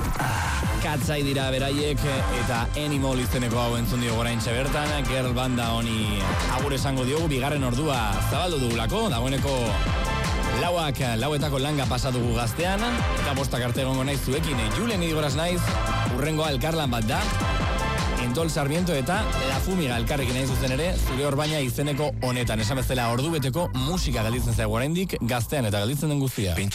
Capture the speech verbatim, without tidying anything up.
Katzai dira beraiek eta Animal izeneko hau entzun diogu oraintxe bertan. Girl banda honi agur esango diogu, bigarren ordua zabaldu dugulako, dagoeneko lauak, lauetako langa pasatugu gaztean, eta bostak arte egongo naiz zuekin, Julen idigoraz naiz, urrengoa elkarlan bat da, Entol Sarmiento eta La Fumiga elkarrekin nahi zuzen ere, zure Orbaina izeneko honetan, esan bezala ordu beteko musika galditzen zaigu oraindik, gaztean eta galditzen den guztia.